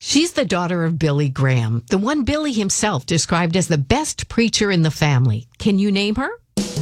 She's the daughter of Billy Graham, the one Billy himself described as the best preacher in the family. Can you name her?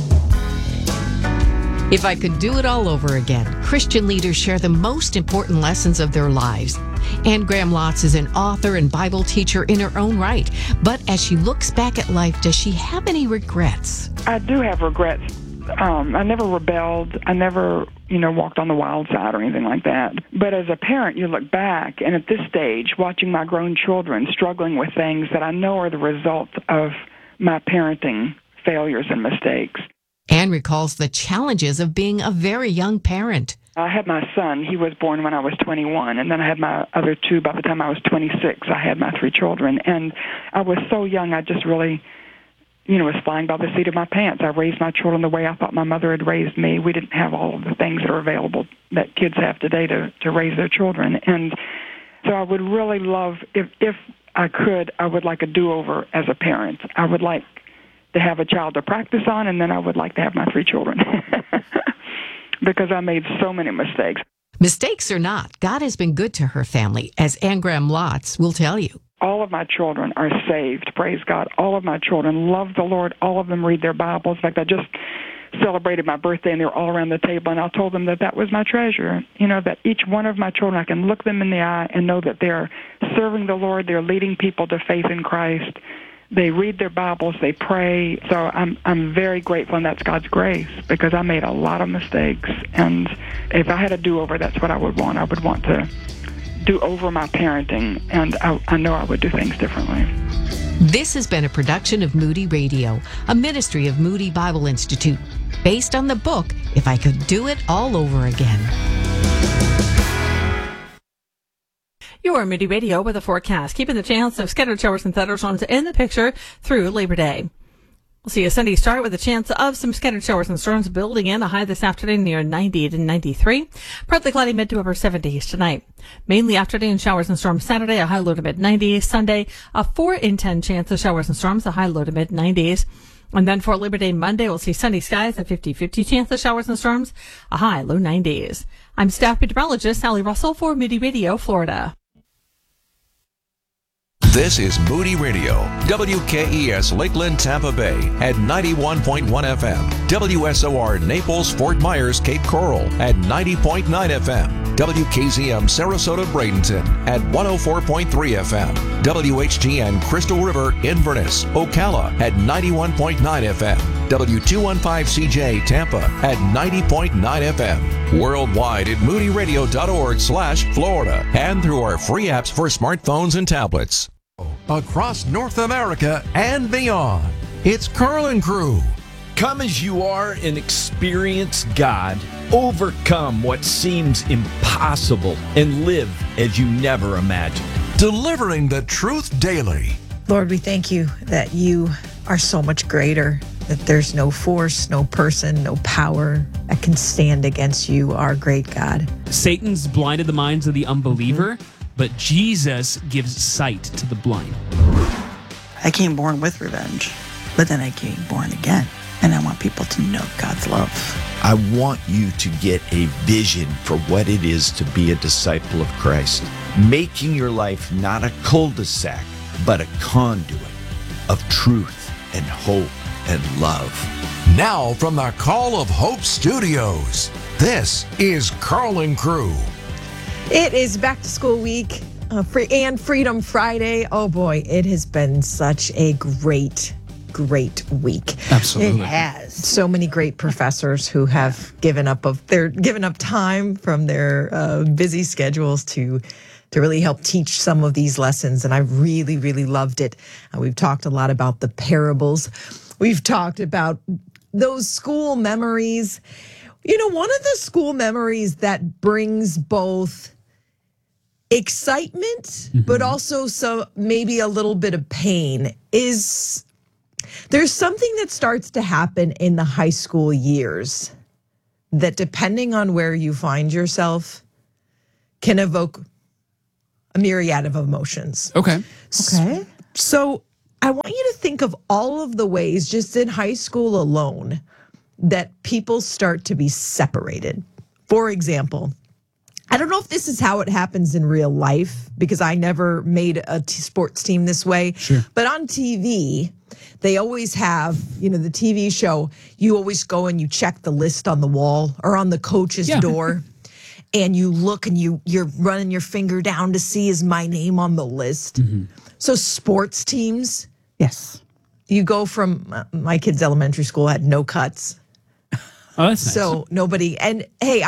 If I could do it all over again, Christian leaders share the most important lessons of their lives. Anne Graham Lotz is an author and Bible teacher in her own right. But as she looks back at life, does she have any regrets? I do have regrets. I never rebelled. I never, walked on the wild side or anything like that. But as a parent, you look back, and at this stage, watching my grown children struggling with things that I know are the result of my parenting failures and mistakes. Anne recalls the challenges of being a very young parent. I had my son. He was born when I was 21, and then I had my other two by the time I was 26. I had my three children, and I was so young, I just really, was flying by the seat of my pants. I raised my children the way I thought my mother had raised me. We didn't have all of the things that are available that kids have today to raise their children, and so I would really love, if I could, I would like a do-over as a parent. I would like to have a child to practice on, and then I would like to have my three children because I made so many mistakes. Mistakes or not, God has been good to her family, as Anne Graham Lotz will tell you. All of my children are saved, praise God. All of my children love the Lord. All of them read their Bibles. In fact, I just celebrated my birthday, and they were all around the table, and I told them that was my treasure, that each one of my children, I can look them in the eye and know that they're serving the Lord, they're leading people to faith in Christ. They read their Bibles, they pray. So I'm very grateful, and that's God's grace, because I made a lot of mistakes. And if I had a do-over, that's what I would want. I would want to do over my parenting, and I know I would do things differently. This has been a production of Moody Radio, a ministry of Moody Bible Institute, based on the book, If I Could Do It All Over Again. Your Moody Radio with a forecast, keeping the chance of scattered showers and thunderstorms in the picture through Labor Day. We'll see a Sunday start with a chance of some scattered showers and storms building in, a high this afternoon near 90 to 93. Partly cloudy mid to upper 70s tonight. Mainly afternoon showers and storms Saturday, a high low to mid 90s. Sunday, a 4 in 10 chance of showers and storms, a high low to mid 90s. And then for Labor Day Monday, we'll see sunny skies, a 50-50 chance of showers and storms, a high low 90s. I'm staff meteorologist Sally Russell for Moody Radio, Florida. This is Moody Radio, WKES Lakeland, Tampa Bay at 91.1 FM, WSOR Naples, Fort Myers, Cape Coral at 90.9 FM, WKZM Sarasota, Bradenton at 104.3 FM, WHTN Crystal River, Inverness, Ocala at 91.9 FM, W215CJ Tampa at 90.9 FM, worldwide at moodyradio.org/Florida, and through our free apps for smartphones and tablets. Across North America and beyond, it's Carl and Crew. Come as you are and experience God. Overcome what seems impossible and live as you never imagined. Delivering the truth daily. Lord, we thank you that you are so much greater, that there's no force, no person, no power that can stand against you, our great God. Satan's blinded the minds of the unbeliever, but Jesus gives sight to the blind. I came born with revenge, but then I came born again. And I want people to know God's love. I want you to get a vision for what it is to be a disciple of Christ. Making your life not a cul-de-sac, but a conduit of truth and hope and love. Now from the Call of Hope Studios, this is Carl and Crew. It is back to school week and Freedom Friday. Oh boy, it has been such a great week. Absolutely. It has. So many great professors who have given up time from their busy schedules to really help teach some of these lessons. And I really, really loved it. We've talked a lot about the parables. We've talked about those school memories. You know, one of the school memories that brings both excitement, but also maybe a little bit of pain is there's something that starts to happen in the high school years that, depending on where you find yourself, can evoke a myriad of emotions. Okay. So I want you to think of all of the ways, just in high school alone, that people start to be separated. For example, I don't know if this is how it happens in real life because I never made a sports team this way. Sure. But on TV, they always have, the TV show, you always go and you check the list on the wall or on the coach's door. And you look and you're running your finger down to see, is my name on the list? Mm-hmm. So sports teams. Yes. You go from, my kids' elementary school had no cuts. Oh, that's nice. So nobody, and hey,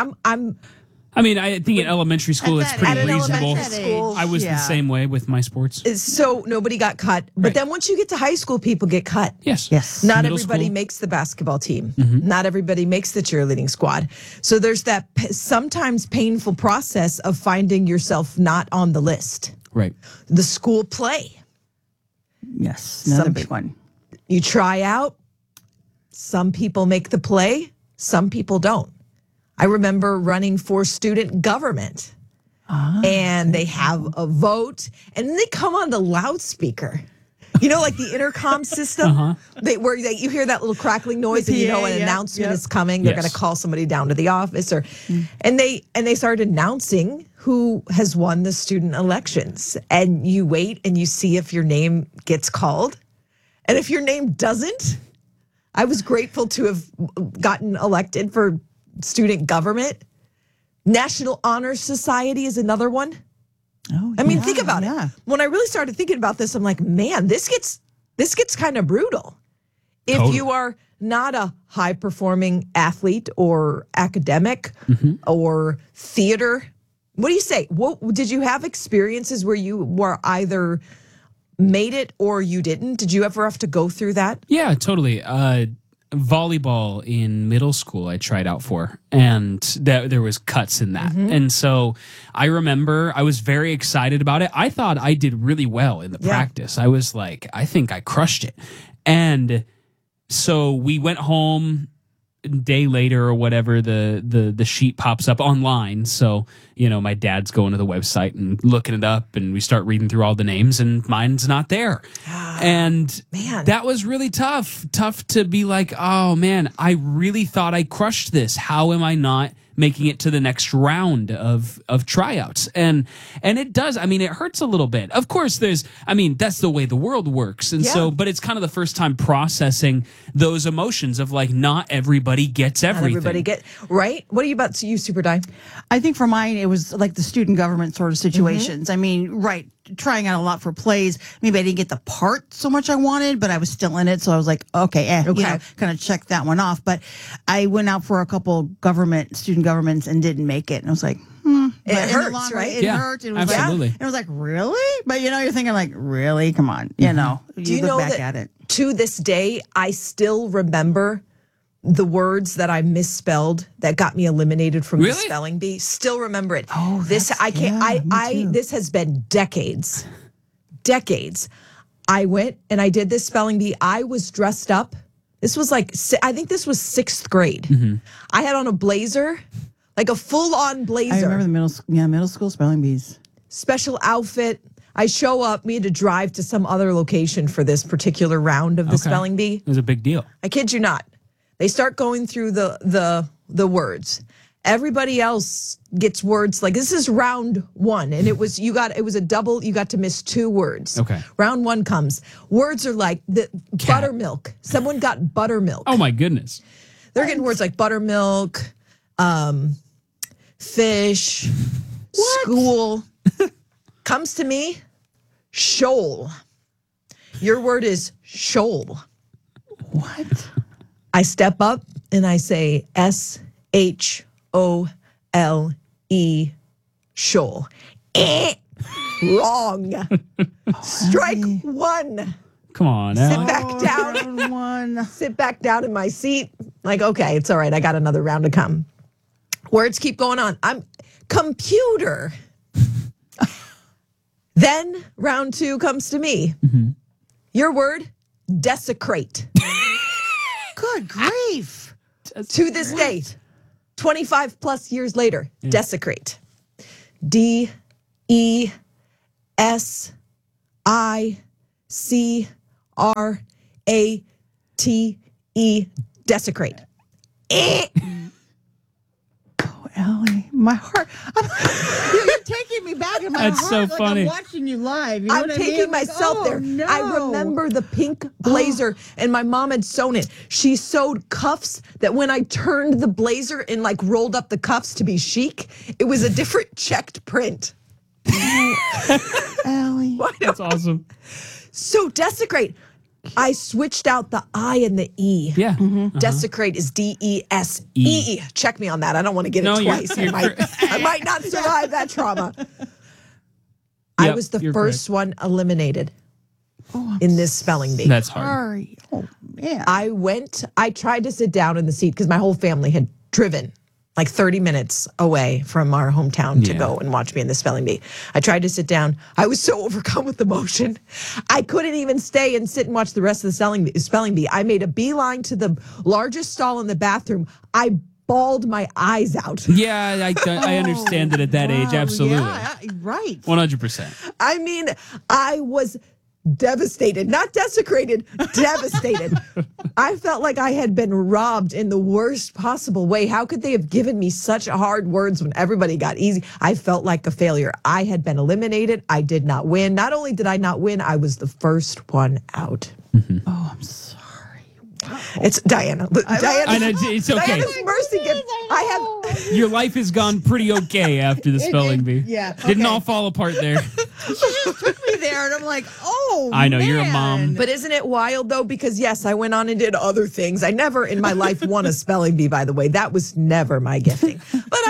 I think in elementary school it's pretty reasonable. School, I was the same way with my sports. So nobody got cut. But then once you get to high school, people get cut. Yes. Not everybody makes the basketball team. Mm-hmm. Not everybody makes the cheerleading squad. So there's that sometimes painful process of finding yourself not on the list. Right. The school play. Yes, another big one. You try out. Some people make the play. Some people don't. I remember running for student government, and they have a vote, and then they come on the loudspeaker. Like the intercom system, where you hear that little crackling noise, and an announcement is coming. They're going to call somebody down to the office, and they start announcing who has won the student elections, and you wait and you see if your name gets called, and if your name doesn't, I was grateful to have gotten elected for student government. National Honor Society is another one. Oh, I mean, think about it. When I really started thinking about this, I'm like, man, this gets kind of brutal. If you are not a high performing athlete or academic or theater, what do you say? Did you have experiences where you were either made it or you didn't? Did you ever have to go through that? Yeah, totally. Volleyball in middle school I tried out for, and there was cuts in that. And so I remember I was very excited about it. I thought I did really well in the practice. I was like, I think I crushed it. And so we went home a day later or whatever, the sheet pops up online. So, my dad's going to the website and looking it up, and we start reading through all the names, and mine's not there. And man, that was really tough to be like, oh man, I really thought I crushed this. How am I not making it to the next round of tryouts? And it does. I mean, it hurts a little bit. Of course, that's the way the world works. And so, but it's kind of the first time processing those emotions of like, not everybody gets everything. Right? What are you about to you, Super Di? I think for mine, it was like the student government sort of situations. I mean, trying out a lot for plays. Maybe I didn't get the part so much I wanted, but I was still in it. So I was like, okay. Kind of check that one off. But I went out for a couple student governments and didn't make it. And I was like, It hurts, right? It hurt. It was absolutely. It was like, really? But you're thinking like, really? Come on. You look back at it. To this day, I still remember the words that I misspelled that got me eliminated from the spelling bee. Still remember it. Oh, this this has been decades. I went and I did this spelling bee. I was dressed up. This was I think this was 6th grade. Mm-hmm. I had on a blazer, like a full-on blazer. I remember the middle school spelling bees. Special outfit. I show up. We had to drive to some other location for this particular round of the spelling bee. It was a big deal. I kid you not. They start going through the words. Everybody else gets words like this is round 1, and it was a double. You got to miss 2 words. Okay. Round 1 comes. Words are like buttermilk. Someone got buttermilk. Oh my goodness. They're getting words like buttermilk, fish, school. Comes to me, shoal. Your word is shoal. What? I step up and I say SHOLE, shoal. Wrong. Strike 1. Come on, Sit back down. Sit back down in my seat. Like, okay, it's all right. I got another round to come. Words keep going on. I'm computer. Then round 2 comes to me. Mm-hmm. Your word, desecrate. Good grief. To this day, 25 plus years later, desecrate. DESICRATE. Desecrate. Oh, Ellie, My heart. You're taking me back in my That's heart. so like funny. I'm watching you live. You know I'm what I taking mean? Like, myself oh, there. No. I remember the pink blazer, and my mom had sewn it. She sewed cuffs that when I turned the blazer and like rolled up the cuffs to be chic, it was a different checked print. Allie. That's awesome. So desecrate. I switched out the I and the E. Yeah. Desecrate is D-E-S-E. Check me on that. I don't want to get No, it you're- twice. you're I might not survive that trauma. I Yep, was the you're first one eliminated in this spelling bee. That's hard. Sorry. Oh, man. I tried to sit down in the seat because my whole family had driven like 30 minutes away from our hometown to Yeah. go and watch me in the spelling bee. I tried to sit down. I was so overcome with emotion. I couldn't even stay and sit and watch the rest of the spelling bee. I made a beeline to the largest stall in the bathroom. I bawled my eyes out. Yeah, I understand it at that age. Absolutely. Yeah, right. 100%. I mean, I was devastated, not desecrated, devastated. I felt like I had been robbed in the worst possible way. How could they have given me such hard words when everybody got easy? I felt like a failure. I had been eliminated. I did not win. Not only did I not win, I was the first one out. Oh, I'm sorry. It's Diana. I know, it's okay. Diana's mercy gift. I have. Your life has gone pretty okay after the spelling bee. Yeah, Didn't okay. all fall apart there. She just took me there, and I'm like, oh, I know, you're a man. mom. But isn't it wild, though? Because, yes, I went on and did other things. I never in my life won a spelling bee, by the way. That was never my gifting. But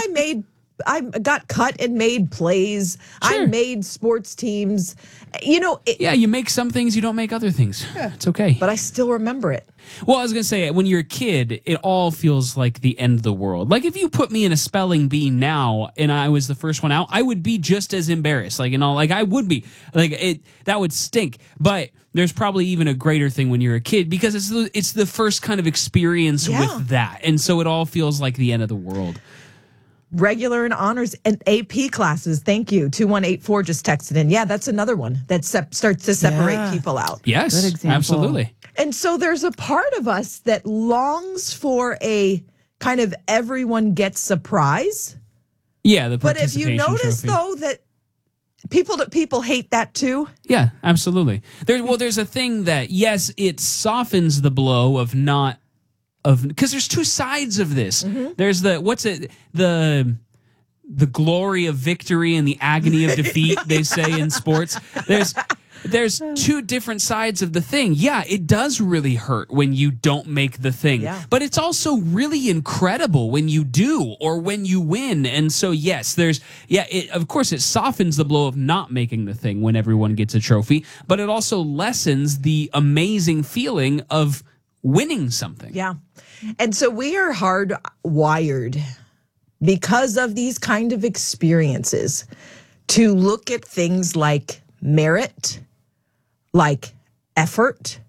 I got cut and made plays. Sure. I made sports teams. You know, Yeah, you make some things, you don't make other things. It's okay. but I still remember it. Well, I was going to say, when you're a kid, it all feels like the end of the world. Like, if you put me in a spelling bee now and I was the first one out, I would be just as embarrassed. Like, I would be. Like, that would stink. But there's probably even a greater thing when you're a kid because it's the first kind of experience with that. And so it all feels like the end of the world. Regular and honors and AP classes. Thank you. 2184 just texted in. Yeah, that's another one that starts to separate people out. Yes, Good example. absolutely. And so there's a part of us that longs for a kind of everyone gets a prize. Yeah, the But if you participation notice, trophy. though, that people hate that too. Yeah, absolutely. There's a thing that, yes, it softens the blow of not because there's two sides of this. Mm-hmm. There's the glory of victory and the agony of defeat, they say in sports. There's two different sides of the thing. Yeah, it does really hurt when you don't make the thing. Yeah. But it's also really incredible when you do or when you win. And so, yes, of course, it softens the blow of not making the thing when everyone gets a trophy, but it also lessens the amazing feeling of winning something. Yeah. And so we are hardwired because of these kind of experiences to look at things like merit, like effort,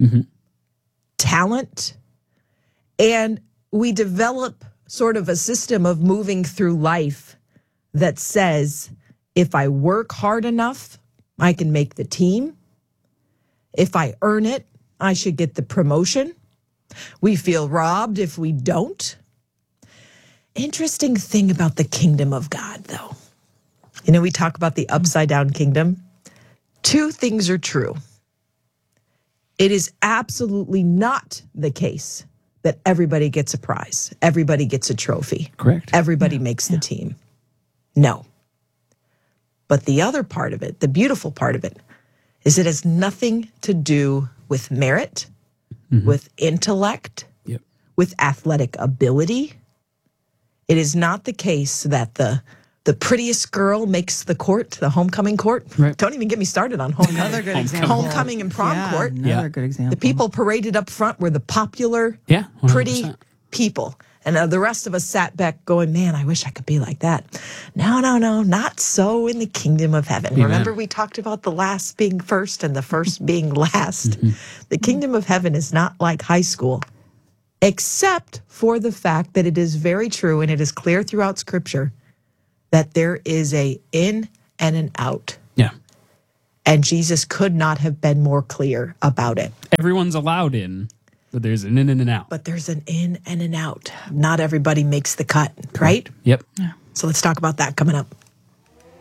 talent, and we develop sort of a system of moving through life that says, if I work hard enough, I can make the team. If I earn it, I should get the promotion. We feel robbed if we don't. Interesting thing about the kingdom of God, though. You know, we talk about the upside down kingdom. Two things are true. It is absolutely not the case that everybody gets a prize. Everybody gets a trophy. Correct. Everybody makes the team. No. But the other part of it, the beautiful part of it, is it has nothing to do with merit, with intellect, with athletic ability. It is not the case that the prettiest girl makes the court, the homecoming court. Right. Don't even get me started on homecoming. Another good example. Homecoming and prom court. Another good example. The people paraded up front were the popular, 100%. pretty people. And the rest of us sat back going, man, I wish I could be like that. No, not so in the kingdom of heaven. Amen. Remember we talked about the last being first and the first being last. The kingdom of heaven is not like high school, except for the fact that it is very true and it is clear throughout Scripture that there is a in and an out. Yeah. And Jesus could not have been more clear about it. Everyone's allowed in, but there's an in and an out. But there's an in and an out. Not everybody makes the cut, right? Yep. So let's talk about that coming up.